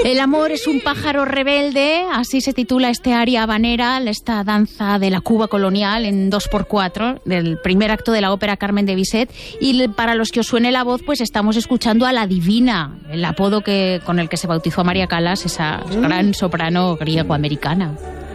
El amor es un pájaro rebelde, así se titula este aria habanera, esta danza de la Cuba colonial en 2x4, del primer acto de la ópera Carmen de Bizet. Y para los que os suene la voz, pues estamos escuchando a la Divina, el apodo con el que se bautizó a María Callas, esa gran soprano griego-americana.